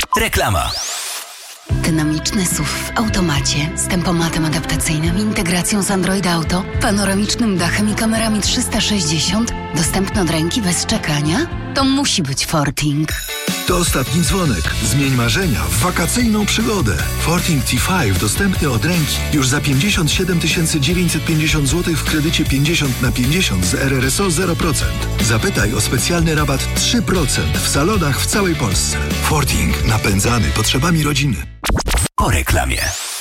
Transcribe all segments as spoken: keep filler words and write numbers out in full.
Reklama. Dynamiczny S U V w automacie z tempomatem adaptacyjnym, integracją z Android Auto, panoramicznym dachem i kamerami trzysta sześćdziesiąt, dostępny od ręki bez czekania? To musi być Forting. To ostatni dzwonek. Zmień marzenia w wakacyjną przygodę. Forting T pięć dostępny od ręki już za pięćdziesiąt siedem tysięcy dziewięćset pięćdziesiąt złotych w kredycie pięćdziesiąt na pięćdziesiąt z R R S O zero procent. Zapytaj o specjalny rabat trzy procent w salonach w całej Polsce. Forting. Napędzany potrzebami rodziny. Po reklamie.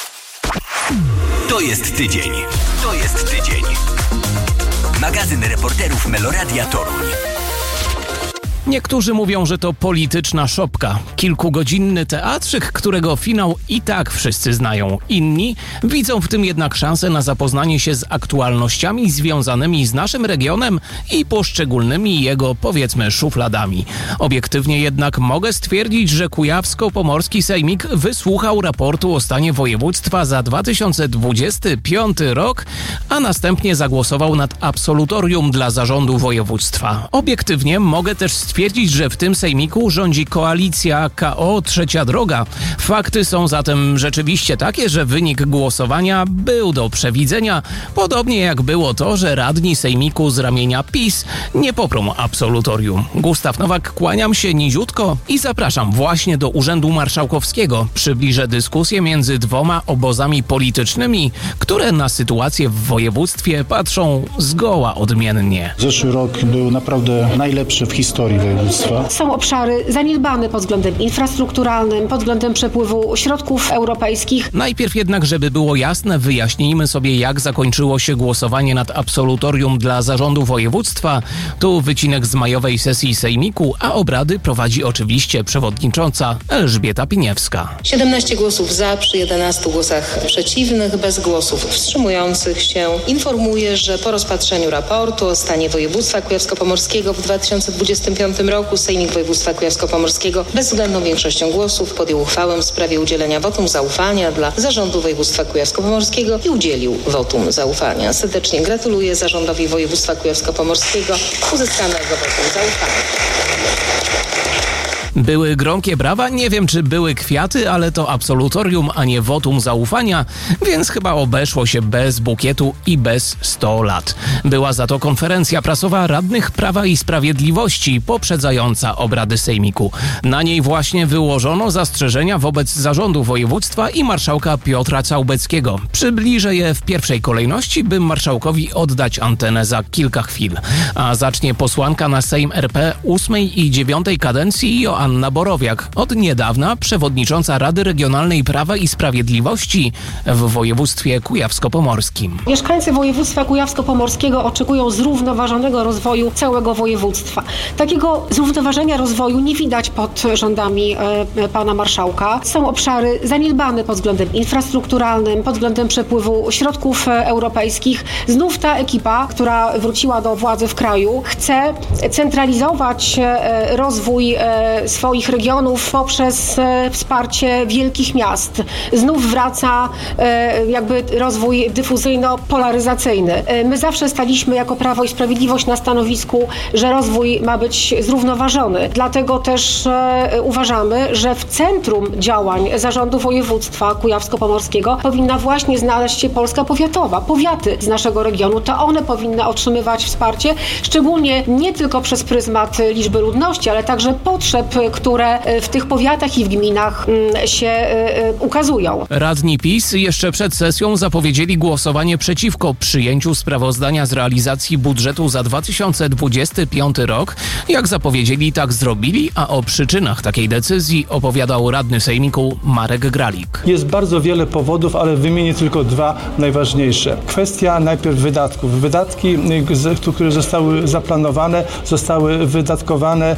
To jest tydzień. To jest tydzień. Magazyn reporterów Meloradia Toruń. Niektórzy mówią, że to polityczna szopka. Kilkugodzinny teatrzyk, którego finał i tak wszyscy znają. Inni widzą w tym jednak szansę na zapoznanie się z aktualnościami związanymi z naszym regionem i poszczególnymi jego, powiedzmy, szufladami. Obiektywnie jednak mogę stwierdzić, że Kujawsko-Pomorski Sejmik wysłuchał raportu o stanie województwa za dwa tysiące dwudziesty piąty rok, a następnie zagłosował nad absolutorium dla zarządu województwa. Obiektywnie mogę też stwierdzić, Twierdzić, że w tym sejmiku rządzi koalicja K O Trzecia Droga. Fakty są zatem rzeczywiście takie, że wynik głosowania był do przewidzenia, podobnie jak było to, że radni sejmiku z ramienia PiS nie poprą absolutorium. Gustaw Nowak, kłaniam się niziutko i zapraszam właśnie do Urzędu Marszałkowskiego. Przybliżę dyskusję między dwoma obozami politycznymi, które na sytuację w województwie patrzą zgoła odmiennie. Zeszły rok był naprawdę najlepszy w historii województwa. Są obszary zaniedbane pod względem infrastrukturalnym, pod względem przepływu środków europejskich. Najpierw jednak, żeby było jasne, wyjaśnijmy sobie, jak zakończyło się głosowanie nad absolutorium dla zarządu województwa. Tu wycinek z majowej sesji sejmiku, a obrady prowadzi oczywiście przewodnicząca Elżbieta Piniewska. siedemnaście głosów za, przy jedenastu głosach przeciwnych, bez głosów wstrzymujących się. Informuję, że po rozpatrzeniu raportu o stanie województwa kujawsko-pomorskiego w dwa tysiące dwudziestym piątym roku Sejmik Województwa Kujawsko-Pomorskiego bezwzględną większością głosów podjął uchwałę w sprawie udzielenia wotum zaufania dla zarządu województwa kujawsko-pomorskiego i udzielił wotum zaufania. Serdecznie gratuluję zarządowi województwa kujawsko-pomorskiego uzyskanego wotum zaufania. Były gromkie brawa, nie wiem czy były kwiaty, ale to absolutorium, a nie wotum zaufania, więc chyba obeszło się bez bukietu i bez sto lat. Była za to konferencja prasowa radnych Prawa i Sprawiedliwości poprzedzająca obrady sejmiku. Na niej właśnie wyłożono zastrzeżenia wobec zarządu województwa i marszałka Piotra Całbeckiego. Przybliżę je w pierwszej kolejności, by marszałkowi oddać antenę za kilka chwil. A zacznie posłanka na Sejm R P ósmej i dziewiątej kadencji Joanna Borowiak, od niedawna przewodnicząca Rady Regionalnej Prawa i Sprawiedliwości w województwie kujawsko-pomorskim. Mieszkańcy województwa kujawsko-pomorskiego oczekują zrównoważonego rozwoju całego województwa. Takiego zrównoważenia rozwoju nie widać pod rządami e, pana marszałka. Są obszary zaniedbane pod względem infrastrukturalnym, pod względem przepływu środków europejskich. Znów ta ekipa, która wróciła do władzy w kraju, chce centralizować e, rozwój e, swoich regionów poprzez e, wsparcie wielkich miast. Znów wraca e, jakby rozwój dyfuzyjno-polaryzacyjny. E, my zawsze staliśmy jako Prawo i Sprawiedliwość na stanowisku, że rozwój ma być zrównoważony. Dlatego też e, uważamy, że w centrum działań zarządu województwa kujawsko-pomorskiego powinna właśnie znaleźć się Polska powiatowa. Powiaty z naszego regionu, to one powinny otrzymywać wsparcie, szczególnie nie tylko przez pryzmat liczby ludności, ale także potrzeb, które w tych powiatach i w gminach się ukazują. Radni PiS jeszcze przed sesją zapowiedzieli głosowanie przeciwko przyjęciu sprawozdania z realizacji budżetu za dwa tysiące dwudziesty piąty rok. Jak zapowiedzieli, tak zrobili, a o przyczynach takiej decyzji opowiadał radny sejmiku Marek Gralik. Jest bardzo wiele powodów, ale wymienię tylko dwa najważniejsze. Kwestia najpierw wydatków. Wydatki, które zostały zaplanowane, zostały wydatkowane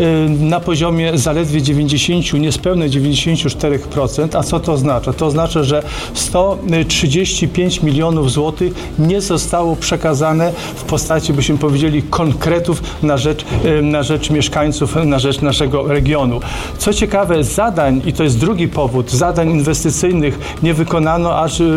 na poziomie zaledwie dziewięćdziesiąt, niespełna dziewięćdziesiąt cztery procent. A co to oznacza? To oznacza, że sto trzydzieści pięć milionów złotych nie zostało przekazane w postaci, byśmy powiedzieli, konkretów na rzecz, na rzecz mieszkańców, na rzecz naszego regionu. Co ciekawe, zadań, i to jest drugi powód, zadań inwestycyjnych nie wykonano aż, yy,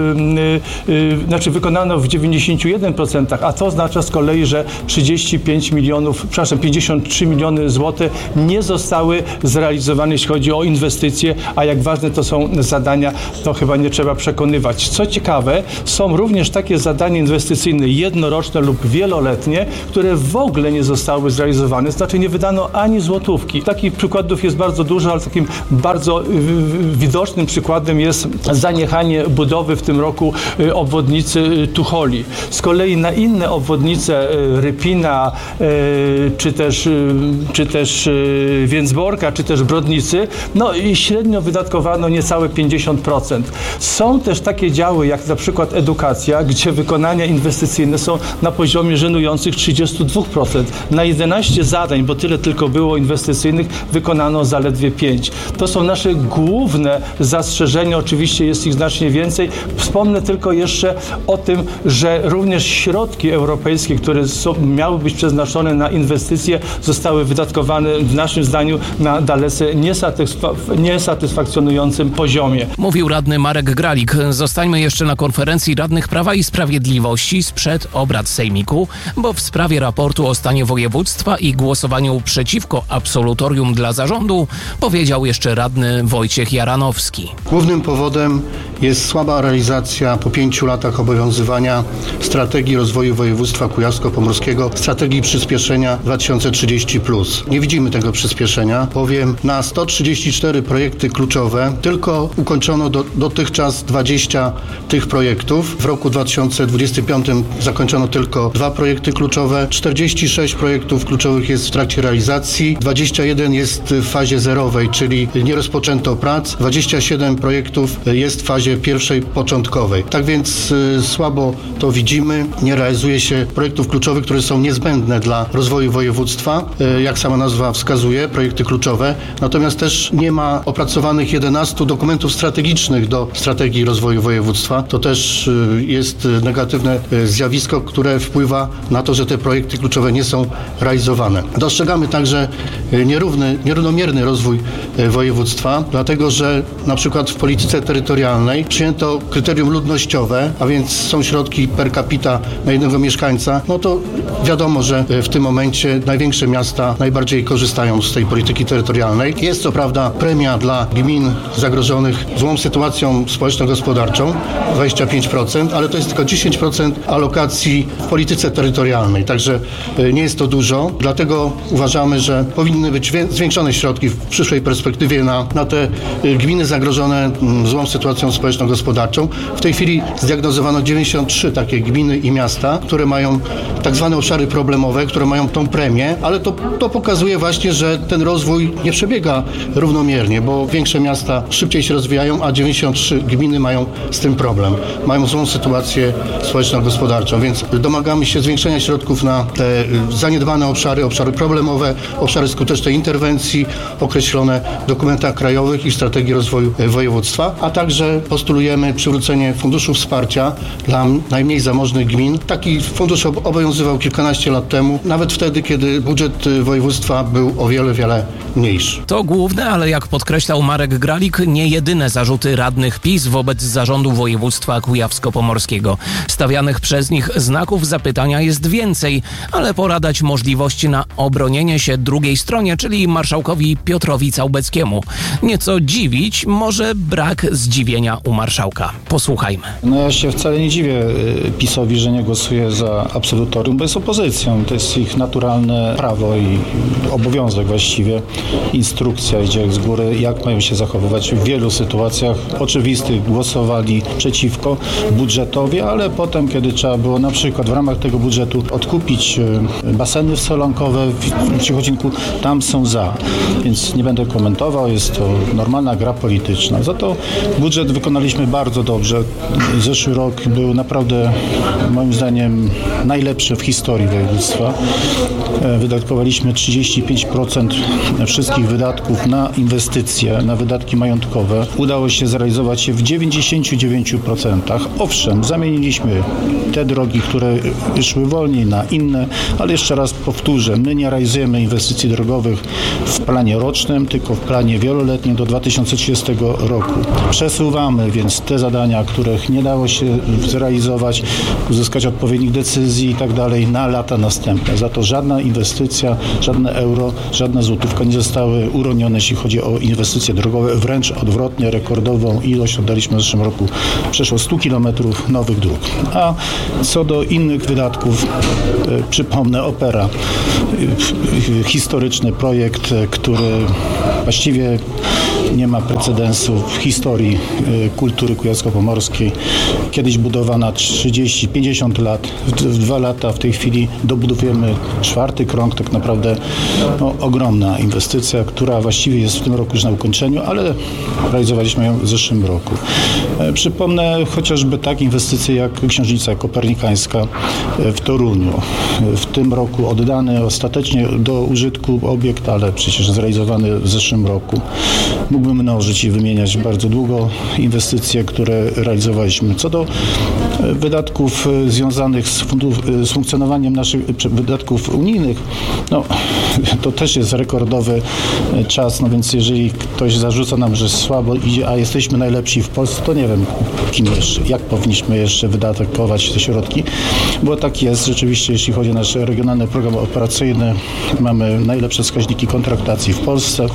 yy, znaczy wykonano w dziewięćdziesięciu jeden procent, a to oznacza z kolei, że trzydzieści pięć milionów, przepraszam, pięćdziesiąt trzy miliony złotych nie zostały zostały zrealizowane, jeśli chodzi o inwestycje, a jak ważne to są zadania, to chyba nie trzeba przekonywać. Co ciekawe, są również takie zadania inwestycyjne jednoroczne lub wieloletnie, które w ogóle nie zostały zrealizowane, znaczy nie wydano ani złotówki. Takich przykładów jest bardzo dużo, ale takim bardzo widocznym przykładem jest zaniechanie budowy w tym roku obwodnicy Tucholi. Z kolei na inne obwodnice Rypina, czy też, czy też Więcborka, czy też Brodnicy, no i średnio wydatkowano niecałe pięćdziesiąt procent. Są też takie działy, jak na przykład edukacja, gdzie wykonania inwestycyjne są na poziomie żenujących trzydzieści dwa procent. Na jedenaście zadań, bo tyle tylko było inwestycyjnych, wykonano zaledwie pięć. To są nasze główne zastrzeżenia, oczywiście jest ich znacznie więcej. Wspomnę tylko jeszcze o tym, że również środki europejskie, które są, miały być przeznaczone na inwestycje, zostały wydatkowane w naszym zdaniu na dalece niesatysfa- niesatysfakcjonującym poziomie. Mówił radny Marek Gralik. Zostańmy jeszcze na konferencji radnych Prawa i Sprawiedliwości sprzed obrad sejmiku, bo w sprawie raportu o stanie województwa i głosowaniu przeciwko absolutorium dla zarządu powiedział jeszcze radny Wojciech Jaranowski. Głównym powodem jest słaba realizacja po pięciu latach obowiązywania strategii rozwoju województwa kujawsko-pomorskiego, strategii przyspieszenia dwa tysiące trzydzieści plus. Nie widzimy tego przyspieszenia, bowiem na sto trzydzieści cztery projekty kluczowe tylko ukończono do, dotychczas dwadzieścia tych projektów. W roku dwa tysiące dwudziestym piątym zakończono tylko dwa projekty kluczowe, czterdzieści sześć projektów kluczowych jest w trakcie realizacji, dwadzieścia jeden jest w fazie zerowej, czyli nie rozpoczęto prac, dwadzieścia siedem projektów jest w fazie pierwszej początkowej. Tak więc y, słabo to widzimy, nie realizuje się projektów kluczowych, które są niezbędne dla rozwoju województwa, y, jak sama nazwa wskazuje, projekty kluczowe, natomiast też nie ma opracowanych jedenastu dokumentów strategicznych do strategii rozwoju województwa. To też y, jest negatywne y, zjawisko, które wpływa na to, że te projekty kluczowe nie są realizowane. Dostrzegamy także y, nierówny, nierównomierny rozwój y, województwa, dlatego że na przykład w polityce terytorialnej przyjęto kryterium ludnościowe, a więc są środki per capita na jednego mieszkańca, no to wiadomo, że w tym momencie największe miasta najbardziej korzystają z tej polityki terytorialnej. Jest co prawda premia dla gmin zagrożonych złą sytuacją społeczno-gospodarczą, dwadzieścia pięć procent, ale to jest tylko dziesięć procent alokacji w polityce terytorialnej, także nie jest to dużo, dlatego uważamy, że powinny być zwiększone środki w przyszłej perspektywie na, na te gminy zagrożone złą sytuacją społeczno-gospodarczą. W tej chwili zdiagnozowano dziewięćdziesiąt trzy takie gminy i miasta, które mają tak zwane obszary problemowe, które mają tą premię, ale to, to pokazuje właśnie, że ten rozwój nie przebiega równomiernie, bo większe miasta szybciej się rozwijają, a dziewięćdziesiąt trzy gminy mają z tym problem. Mają złą sytuację społeczno-gospodarczą, więc domagamy się zwiększenia środków na te zaniedbane obszary, obszary problemowe, obszary skutecznej interwencji określone w dokumentach krajowych i strategii rozwoju województwa, a także postulujemy przywrócenie funduszu wsparcia dla najmniej zamożnych gmin. Taki fundusz obowiązywał kilkanaście lat temu, nawet wtedy, kiedy budżet województwa był o wiele, wiele mniejszy. To główne, ale jak podkreślał Marek Gralik, nie jedyne zarzuty radnych PiS wobec zarządu województwa kujawsko-pomorskiego. Stawianych przez nich znaków zapytania jest więcej, ale pora dać możliwość na obronienie się drugiej stronie, czyli marszałkowi Piotrowi Całbeckiemu. Nieco dziwić może brak zdziwienia u marszałka. Posłuchajmy. No ja się wcale nie dziwię PiS-owi, że nie głosuje za absolutorium, bo jest opozycją. To jest ich naturalne prawo i obowiązek właściwie. Instrukcja idzie z góry, jak mają się zachowywać. W wielu sytuacjach oczywistych głosowali przeciwko budżetowi, ale potem, kiedy trzeba było na przykład w ramach tego budżetu odkupić baseny solankowe w Ciechocinku, tam są za. Więc nie będę komentował, jest to normalna gra polityczna. Za to budżet wykonaliśmy bardzo dobrze. Zeszły rok był naprawdę, moim zdaniem, najlepszy w historii województwa. Wydatkowaliśmy trzydzieści pięć procent wszystkich wydatków na inwestycje, na wydatki majątkowe. Udało się zrealizować je w dziewięćdziesięciu dziewięciu procentach. Owszem, zamieniliśmy te drogi, które szły wolniej, na inne, ale jeszcze raz powtórzę, my nie realizujemy inwestycji drogowych w planie rocznym, tylko w planie wieloletnim do dwa tysiące trzydziestego roku. Przesuwamy więc te zadania, których nie dało się zrealizować, uzyskać odpowiednich decyzji i tak dalej na lata następne. Za to żadna żadna inwestycja, żadne euro, żadna złotówka nie zostały uronione, jeśli chodzi o inwestycje drogowe. Wręcz odwrotnie, rekordową ilość oddaliśmy w zeszłym roku. Przeszło sto kilometrów nowych dróg. A co do innych wydatków, przypomnę, opera. Historyczny projekt, który właściwie nie ma precedensu w historii kultury kujawsko-pomorskiej. Kiedyś budowana trzydzieści pięćdziesiąt lat, w dwa lata w tej chwili dobudowujemy czwarty krąg, tak naprawdę no, ogromna inwestycja, która właściwie jest w tym roku już na ukończeniu, ale realizowaliśmy ją w zeszłym roku. Przypomnę chociażby takie inwestycje jak Księżnica Kopernikańska w Toruniu. W tym roku oddany ostatecznie do użytku obiekt, ale przecież zrealizowany w zeszłym roku. Mógłbym mnożyć i wymieniać bardzo długo inwestycje, które realizowaliśmy. Co do wydatków związanych z, fundu- z funkcjonowaniem naszych wydatków unijnych, no to też jest rekordowy czas, no więc jeżeli ktoś zarzuca nam, że słabo idzie, a jesteśmy najlepsi w Polsce, to nie wiem, kim jeszcze, jak powinniśmy jeszcze wydatkować te środki, bo tak jest rzeczywiście, jeśli chodzi o nasz regionalny program operacyjny, mamy najlepsze wskaźniki kontraktacji w Polsce.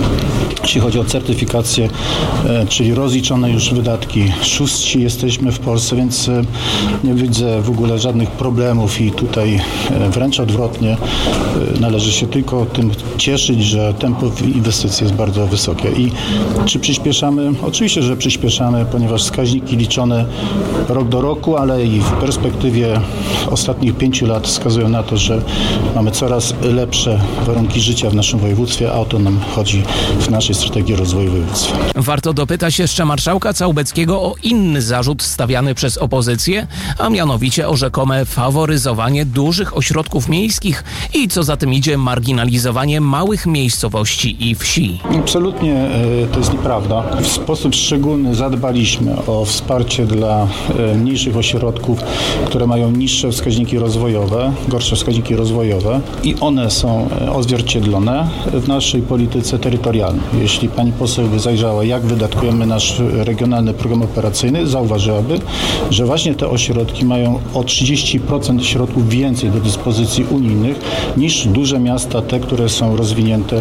Jeśli chodzi o certyfikację, czyli rozliczone już wydatki, szóstsi jesteśmy w Polsce, więc nie widzę w ogóle żadnych problemów i tutaj wręcz odwrotnie należy się tylko tym cieszyć, że tempo inwestycji jest bardzo wysokie. I czy przyspieszamy? Oczywiście, że przyspieszamy, ponieważ wskaźniki liczone rok do roku, ale i w perspektywie ostatnich pięciu lat wskazują na to, że mamy coraz lepsze warunki życia w naszym województwie, a o to nam chodzi w naszej strategii rozwoju województwa. Warto dopytać jeszcze marszałka Całbeckiego o inny zarzut stawiany przez opozycję, a mianowicie o rzekome faworyzowanie dużych ośrodków miejskich i co za tym idzie marginalizowanie małych miejscowości i wsi. Absolutnie to jest nieprawda. W sposób szczególny zadbaliśmy o wsparcie dla mniejszych ośrodków, które mają niższe wskaźniki rozwojowe, gorsze wskaźniki rozwojowe i one są odzwierciedlone w naszej polityce terytorialnej. Jeśli pani poseł by zajrzała, jak wydatkujemy nasz regionalny program operacyjny, zauważyłaby, że właśnie te ośrodki mają o trzydzieści procent środków więcej do dyspozycji unijnych niż duże miasta, te, które są rozwinięte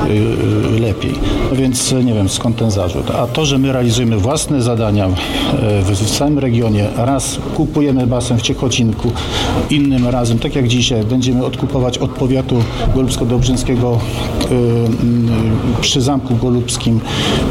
yy, lepiej. No więc nie wiem, skąd ten zarzut. A to, że my realizujemy własne zadania w, w całym regionie, raz kupujemy basen w Ciechocinku, innym razem, tak jak dzisiaj, będziemy odkupować od powiatu golubsko-dobrzyńskiego yy, yy, przy Zamku Golubskim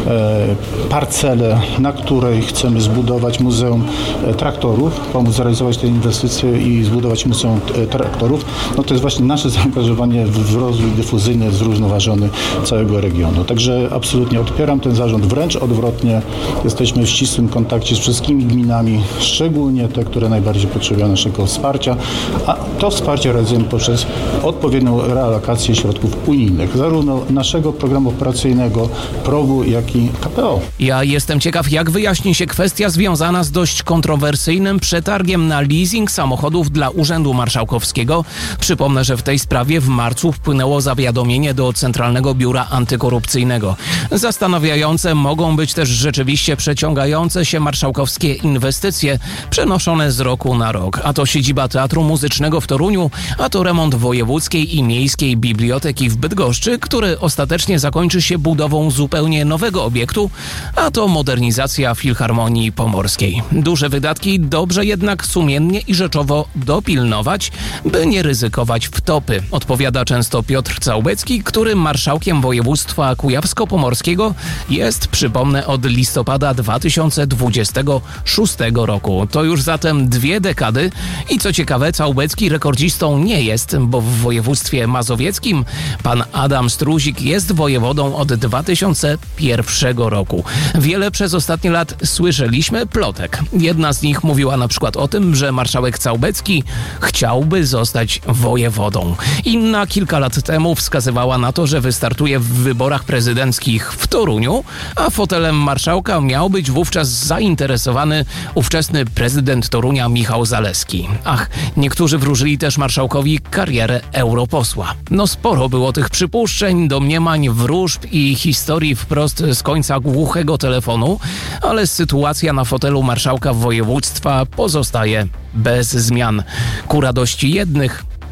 yy, parcelę, na której chcemy zbudować Muzeum Traktorów, pomóc zrealizować te inwestycje i zbudować Muzeum Traktorów. No to jest właśnie nasze zaangażowanie w rozwój dyfuzyjny, zrównoważony całego regionu. Także absolutnie odpieram ten zarzut, wręcz odwrotnie. Jesteśmy w ścisłym kontakcie z wszystkimi gminami, szczególnie te, które najbardziej potrzebują naszego wsparcia, a to wsparcie realizujemy poprzez odpowiednią realokację środków unijnych, zarówno naszego programu operacyjnego, progu, jak i K P O. Ja jestem ciekaw, jak wyjaśni się kwestia związana z dość kontrowersyjnym przetargiem na leasing samochodów dla Urzędu Marszałkowskiego. Przypomnę, że w tej sprawie w marcu wpłynęło zawiadomienie do Centralnego Biura Antykorupcyjnego. Zastanawiające mogą być też rzeczywiście przeciągające się marszałkowskie inwestycje przenoszone z roku na rok. A to siedziba Teatru Muzycznego w Toruniu, a to remont wojewódzkiej i miejskiej biblioteki w Bydgoszczy, który ostatecznie zakończy się budową zupełnie nowego obiektu, a to modernizacja Filharmonii Pomorskiej. Duże wydatki dobrze jednak sumiennie i rzeczowo dopilnować, by nie ryzykować wtopy, odpowiada często Piotr Całbecki, który marszałkiem województwa kujawsko-pomorskiego jest, przypomnę, od listopada dwa tysiące dwudziestego szóstego roku. To już zatem dwie dekady i co ciekawe, Całbecki rekordzistą nie jest, bo w województwie mazowieckim pan Adam Struzik jest wojewodą od dwa tysiące pierwszego roku. Wiele przez ostatnie lat słyszeliśmy plotek. Jedna z nich mówiła na przykład o tym, że marszałek Całbecki chciałby zostać wojewodą. Inna kilka lat temu wskazywała na to, że wystartuje w wyborach prezydenckich w Toruniu, a fotelem marszałka miał być wówczas zainteresowany ówczesny prezydent Torunia Michał Zalewski. Ach, niektórzy wróżyli też marszałkowi karierę europosła. No sporo było tych przypuszczeń, domniemań, wróżb i historii wprost z końca głuchego telefonu, ale sytuacja na fotelu marszałka województwa pozostaje bez zmian. Ku radości jednych,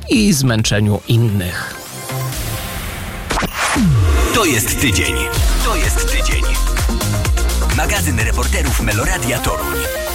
i zmęczeniu innych. To jest tydzień. To jest tydzień. Magazyn reporterów Meloradia Toruń.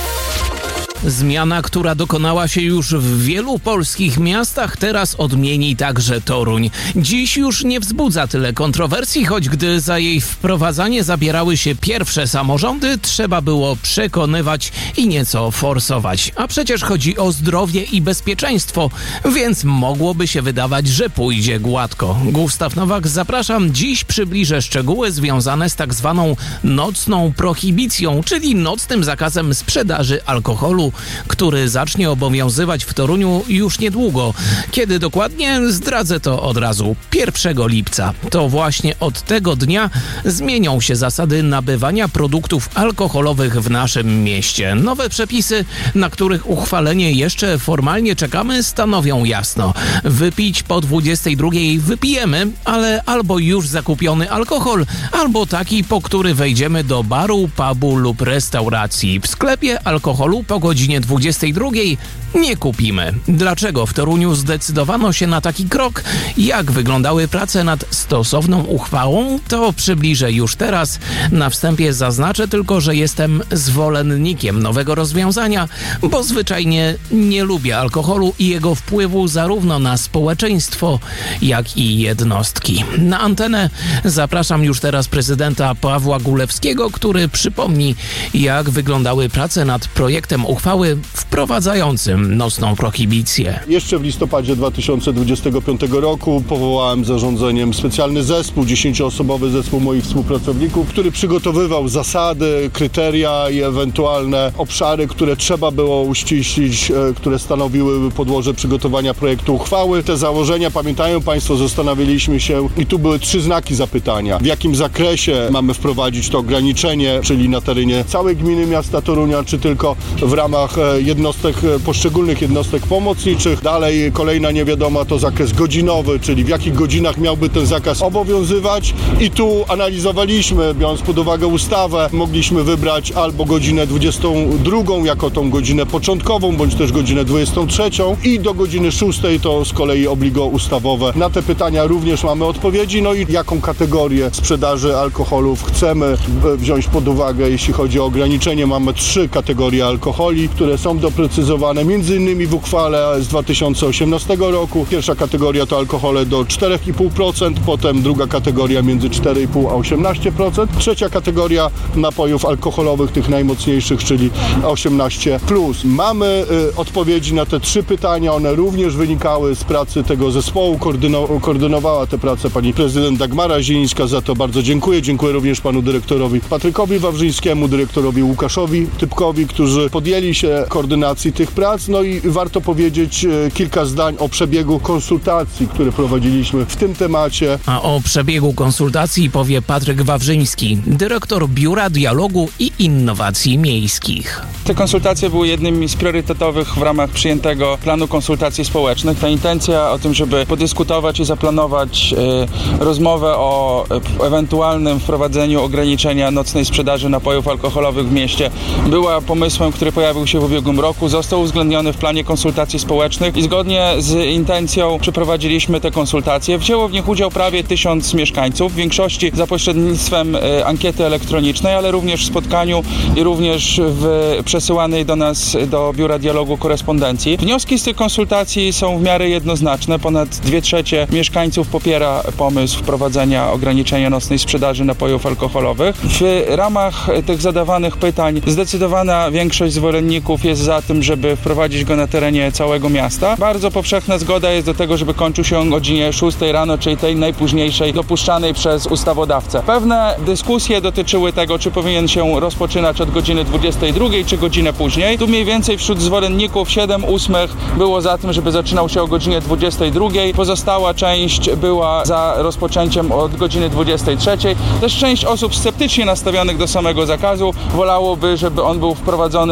Zmiana, która dokonała się już w wielu polskich miastach, teraz odmieni także Toruń. Dziś już nie wzbudza tyle kontrowersji, choć gdy za jej wprowadzanie zabierały się pierwsze samorządy, trzeba było przekonywać i nieco forsować. A przecież chodzi o zdrowie i bezpieczeństwo, więc mogłoby się wydawać, że pójdzie gładko. Gustaw Nowak, zapraszam. Dziś przybliżę szczegóły związane z tak zwaną nocną prohibicją, czyli nocnym zakazem sprzedaży alkoholu, który zacznie obowiązywać w Toruniu już niedługo. Kiedy dokładnie? Zdradzę to od razu. pierwszego lipca. To właśnie od tego dnia zmienią się zasady nabywania produktów alkoholowych w naszym mieście. Nowe przepisy, na których uchwalenie jeszcze formalnie czekamy, stanowią jasno. Wypić po dwudziestej drugiej wypijemy, ale albo już zakupiony alkohol, albo taki, po który wejdziemy do baru, pubu lub restauracji. W sklepie alkoholu po godzinie dwudziestej drugiej nie kupimy. Dlaczego w Toruniu zdecydowano się na taki krok? Jak wyglądały prace nad stosowną uchwałą? To przybliżę już teraz. Na wstępie zaznaczę tylko, że jestem zwolennikiem nowego rozwiązania, bo zwyczajnie nie lubię alkoholu i jego wpływu zarówno na społeczeństwo, jak i jednostki. Na antenę zapraszam już teraz prezydenta Pawła Gulewskiego, który przypomni, jak wyglądały prace nad projektem uchwały wprowadzającym nocną prohibicję. Jeszcze w listopadzie dwa tysiące dwudziestego piątego roku powołałem zarządzeniem specjalny zespół, dziesięcioosobowy zespół moich współpracowników, który przygotowywał zasady, kryteria i ewentualne obszary, które trzeba było uściślić, które stanowiły podłoże przygotowania projektu uchwały. Te założenia, pamiętają Państwo, zastanawialiśmy się i tu były trzy znaki zapytania. W jakim zakresie mamy wprowadzić to ograniczenie, czyli na terenie całej gminy miasta Torunia, czy tylko w ramach jednostek, poszczególnych jednostek pomocniczych. Dalej kolejna niewiadoma to zakres godzinowy, czyli w jakich godzinach miałby ten zakaz obowiązywać. I tu analizowaliśmy, biorąc pod uwagę ustawę, mogliśmy wybrać albo godzinę dwudziestą drugą jako tą godzinę początkową, bądź też godzinę dwudziestą trzecią i do godziny szóstej to z kolei obligo ustawowe. Na te pytania również mamy odpowiedzi, no i jaką kategorię sprzedaży alkoholów chcemy wziąć pod uwagę, jeśli chodzi o ograniczenie. Mamy trzy kategorie alkoholi, które są doprecyzowane między innymi w uchwale z dwa tysiące osiemnastego roku. Pierwsza kategoria to alkohole do cztery i pół procent, potem druga kategoria między cztery i pół a osiemnaście procent, trzecia kategoria napojów alkoholowych, tych najmocniejszych, czyli osiemnaście plus. Mamy y, odpowiedzi na te trzy pytania, one również wynikały z pracy tego zespołu, Koordyno- koordynowała tę pracę pani prezydent Dagmara Zielińska, za to bardzo dziękuję. Dziękuję również panu dyrektorowi Patrykowi Wawrzyńskiemu, dyrektorowi Łukaszowi Typkowi, którzy podjęli się koordynacji tych prac. No i warto powiedzieć kilka zdań o przebiegu konsultacji, które prowadziliśmy w tym temacie. A o przebiegu konsultacji powie Patryk Wawrzyński, dyrektor Biura Dialogu i Innowacji Miejskich. Te konsultacje były jednymi z priorytetowych w ramach przyjętego planu konsultacji społecznych. Ta intencja o tym, żeby podyskutować i zaplanować y, rozmowę o y, ewentualnym wprowadzeniu ograniczenia nocnej sprzedaży napojów alkoholowych w mieście była pomysłem, który pojawił się w ubiegłym roku, został uwzględniony w planie konsultacji społecznych i zgodnie z intencją przeprowadziliśmy te konsultacje. Wzięło w nich udział prawie tysiąc mieszkańców, w większości za pośrednictwem y, ankiety elektronicznej, ale również w spotkaniu i również w przesyłanej do nas, do Biura Dialogu korespondencji. Wnioski z tych konsultacji są w miarę jednoznaczne. Ponad dwie trzecie mieszkańców popiera pomysł wprowadzenia ograniczenia nocnej sprzedaży napojów alkoholowych. W ramach tych zadawanych pytań zdecydowana większość zwolenników jest za tym, żeby wprowadzić go na terenie całego miasta. Bardzo powszechna zgoda jest do tego, żeby kończył się o godzinie szóstej rano, czyli tej najpóźniejszej dopuszczanej przez ustawodawcę. Pewne dyskusje dotyczyły tego, czy powinien się rozpoczynać od godziny dwudziestej drugiej, czy godzinę później. Tu mniej więcej wśród zwolenników siedem ósmych było za tym, żeby zaczynał się o godzinie dwudziestej drugiej. Pozostała część była za rozpoczęciem od godziny dwudziestej trzeciej. Też część osób sceptycznie nastawionych do samego zakazu wolałoby, żeby on był wprowadzony od godziny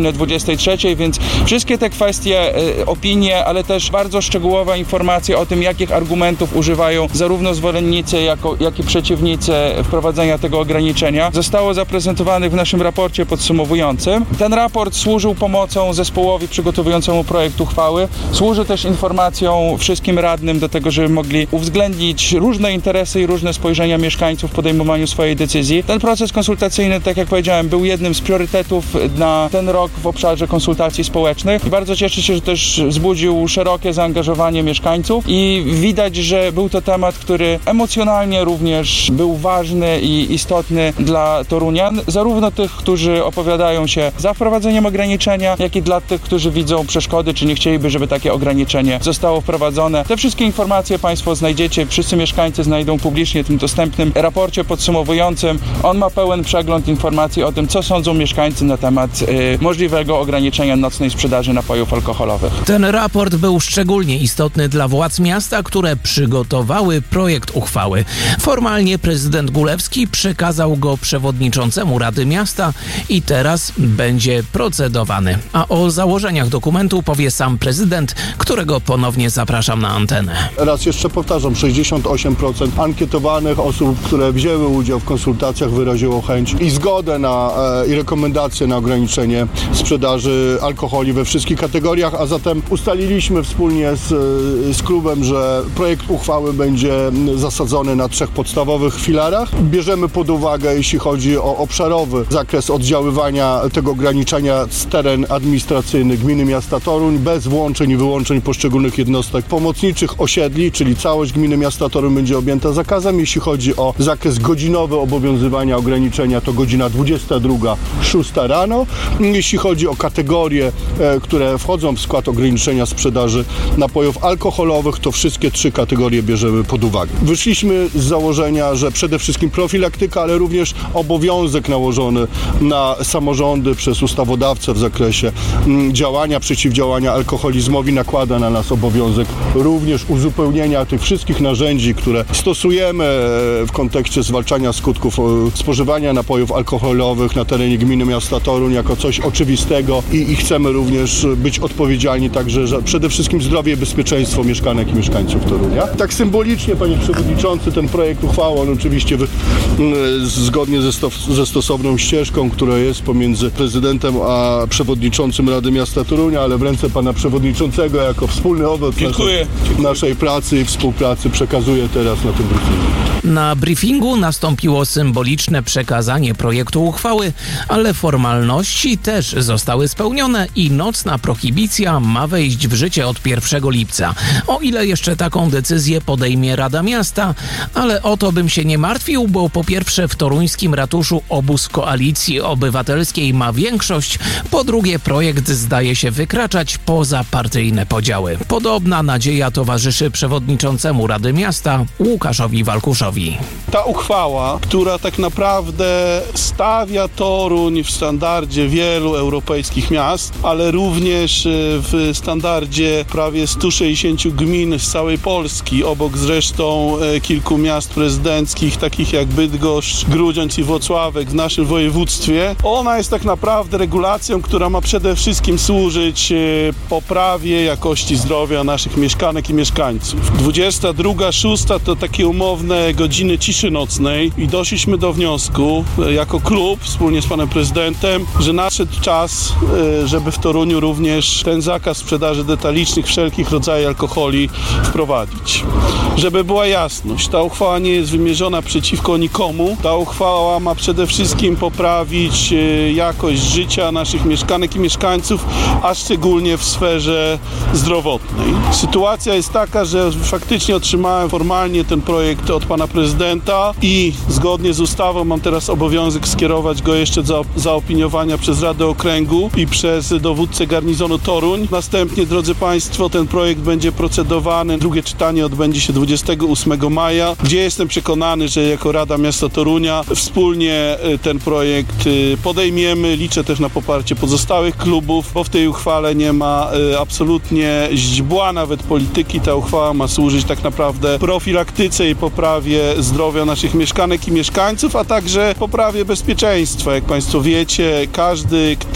godziny dwudziestej trzeciej, więc wszystkie te kwestie, opinie, ale też bardzo szczegółowe informacje o tym, jakich argumentów używają zarówno zwolennicy, jako, jak i przeciwnicy wprowadzenia tego ograniczenia, zostało zaprezentowanych w naszym raporcie podsumowującym. Ten raport służył pomocą zespołowi przygotowującemu projekt uchwały, służy też informacją wszystkim radnym do tego, żeby mogli uwzględnić różne interesy i różne spojrzenia mieszkańców w podejmowaniu swojej decyzji. Ten proces konsultacyjny, tak jak powiedziałem, był jednym z priorytetów na ten rok w obszarze konsultacji społecznych i bardzo cieszę się, że też wzbudził szerokie zaangażowanie mieszkańców i widać, że był to temat, który emocjonalnie również był ważny i istotny dla torunian, zarówno tych, którzy opowiadają się za wprowadzeniem ograniczenia, jak i dla tych, którzy widzą przeszkody, czy nie chcieliby, żeby takie ograniczenie zostało wprowadzone. Te wszystkie informacje Państwo znajdziecie, wszyscy mieszkańcy znajdą publicznie w tym dostępnym raporcie podsumowującym. On ma pełen przegląd informacji o tym, co sądzą mieszkańcy na temat y, możliwego ograniczenia nocnej sprzedaży napojów alkoholowych. Ten raport był szczególnie istotny dla władz miasta, które przygotowały projekt uchwały. Formalnie prezydent Gulewski przekazał go przewodniczącemu Rady Miasta i teraz będzie procedowany. A o założeniach dokumentu powie sam prezydent, którego ponownie zapraszam na antenę. Raz jeszcze powtarzam, sześćdziesiąt osiem procent ankietowanych osób, które wzięły udział w konsultacjach, wyraziło chęć i zgodę na e, i rekomendacje na ograniczenie sprzedaży alkoholi we wszystkich kategoriach, a zatem ustaliliśmy wspólnie z, z klubem, że projekt uchwały będzie zasadzony na trzech podstawowych filarach. Bierzemy pod uwagę, jeśli chodzi o obszarowy zakres oddziaływania tego ograniczenia z teren administracyjny gminy miasta Toruń, bez włączeń i wyłączeń poszczególnych jednostek pomocniczych osiedli, czyli całość gminy miasta Toruń będzie objęta zakazem. Jeśli chodzi o zakres godzinowy obowiązywania ograniczenia, to godzina dwudziesta druga, szósta rano. Jeśli chodzi o kategorie, e, które wchodzą w skład ograniczenia sprzedaży napojów alkoholowych, to wszystkie trzy kategorie bierzemy pod uwagę. Wyszliśmy z założenia, że przede wszystkim profilaktyka, ale również obowiązek nałożony na samorządy przez ustawodawcę w zakresie m, działania, przeciwdziałania alkoholizmowi nakłada na nas obowiązek również uzupełnienia tych wszystkich narzędzi, które stosujemy w kontekście zwalczania skutków spożywania napojów alkoholowych na terenie gminy miasta Toruń jako coś oczywistego i, i chcemy również być odpowiedzialni także za przede wszystkim zdrowie i bezpieczeństwo mieszkanek i mieszkańców Torunia. Tak symbolicznie, panie przewodniczący, ten projekt uchwały, on oczywiście wy, zgodnie ze, sto, ze stosowną ścieżką, która jest pomiędzy prezydentem a przewodniczącym Rady Miasta Torunia, ale w ręce pana przewodniczącego jako wspólny owoc naszej, naszej pracy i współpracy przekazuję teraz na tym briefingu. Na briefingu nastąpiło symboliczne przekazanie projektu uchwały, ale formalności też zostały spełnione i nocna prohibicja ma wejść w życie od pierwszego lipca. O ile jeszcze taką decyzję podejmie Rada Miasta, ale o to bym się nie martwił, bo po pierwsze w toruńskim ratuszu obóz Koalicji Obywatelskiej ma większość, po drugie projekt zdaje się wykraczać poza partyjne podziały. Podobna nadzieja towarzyszy przewodniczącemu Rady Miasta Łukaszowi Walkuszowi. Ta uchwała, która tak naprawdę stawia Toruń w standardzie wielu europejskich miast, ale również w standardzie prawie stu sześćdziesięciu gmin z całej Polski, obok zresztą kilku miast prezydenckich, takich jak Bydgoszcz, Grudziądz i Włocławek w naszym województwie. Ona jest tak naprawdę regulacją, która ma przede wszystkim służyć poprawie jakości zdrowia naszych mieszkanek i mieszkańców. dwudziesta druga, szósta to takie umowne godziny ciszy nocnej i doszliśmy do wniosku jako klub wspólnie z panem prezydentem, że nadszedł czas, żeby w Toruniu również ten zakaz sprzedaży detalicznych wszelkich rodzajów alkoholi wprowadzić. Żeby była jasność, ta uchwała nie jest wymierzona przeciwko nikomu. Ta uchwała ma przede wszystkim poprawić jakość życia naszych mieszkanek i mieszkańców, a szczególnie w sferze zdrowotnej. Sytuacja jest taka, że faktycznie otrzymałem formalnie ten projekt od pana prezydenta i zgodnie z ustawą mam teraz obowiązek skierować go jeszcze do zaopiniowania przez Radę Okręgu i przez dowódcę garnizonu Toruń. Następnie, drodzy państwo, ten projekt będzie procedowany. Drugie czytanie odbędzie się dwudziestego ósmego maja, gdzie jestem przekonany, że jako Rada Miasta Torunia wspólnie ten projekt podejmiemy. Liczę też na poparcie pozostałych klubów, bo w tej uchwale nie ma absolutnie źdźbła nawet polityki. Ta uchwała ma służyć tak naprawdę profilaktyce i poprawie zdrowia naszych mieszkanek i mieszkańców, a także poprawie bezpieczeństwa. Jak państwo wiecie, każdy, kto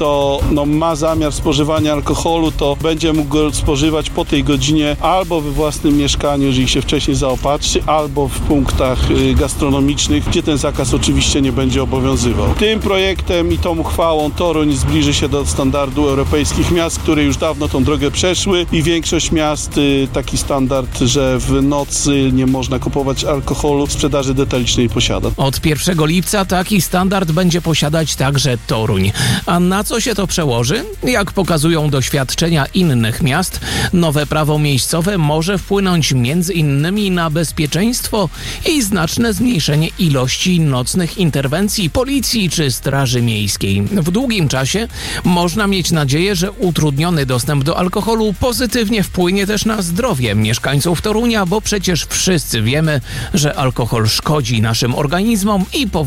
kto no, ma zamiar spożywania alkoholu, to będzie mógł go spożywać po tej godzinie albo we własnym mieszkaniu, jeżeli się wcześniej zaopatrzy, albo w punktach gastronomicznych, gdzie ten zakaz oczywiście nie będzie obowiązywał. Tym projektem i tą uchwałą Toruń zbliży się do standardu europejskich miast, które już dawno tą drogę przeszły i większość miast taki standard, że w nocy nie można kupować alkoholu w sprzedaży detalicznej posiada. Od pierwszego lipca taki standard będzie posiadać także Toruń. A na co się to przełoży? Jak pokazują doświadczenia innych miast, nowe prawo miejscowe może wpłynąć między innymi na bezpieczeństwo i znaczne zmniejszenie ilości nocnych interwencji policji czy straży miejskiej. W długim czasie można mieć nadzieję, że utrudniony dostęp do alkoholu pozytywnie wpłynie też na zdrowie mieszkańców Torunia, bo przecież wszyscy wiemy, że alkohol szkodzi naszym organizmom i powoduje